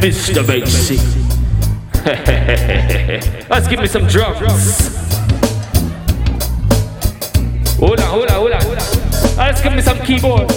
Mr. Basie. Let's give me some drums. Hold on. Let's give me some keyboard.